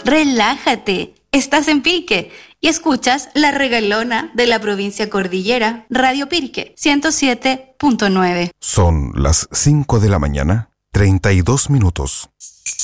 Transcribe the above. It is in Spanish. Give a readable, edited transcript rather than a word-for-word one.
Relájate, estás en Pirque y escuchas La Regalona de la provincia cordillera, Radio Pirque 107.9. Son las 5 de la mañana, 32 minutos.